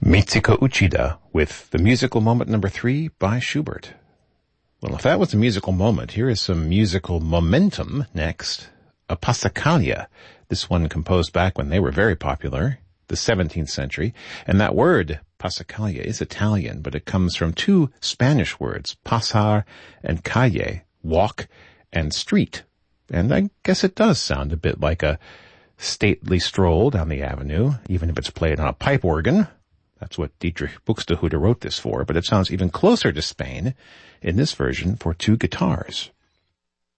Mitsuko Uchida with the musical moment number 3 by Schubert. Well, if that was a musical moment, here is some musical momentum next. A Passacaglia. This one composed back when they were very popular, the 17th century. And that word, Passacaglia, is Italian, but it comes from two Spanish words, pasar and calle, walk and street. And I guess it does sound a bit like a stately stroll down the avenue, even if it's played on a pipe organ. That's what Dietrich Buxtehude wrote this for, but it sounds even closer to Spain in this version for two guitars.